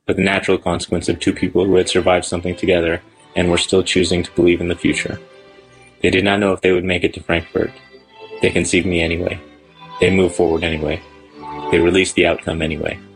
but the natural consequence of two people who had survived something together and were still choosing to believe in the future. They did not know if they would make it to Frankfurt. They conceived me anyway. They moved forward anyway. They released the outcome anyway.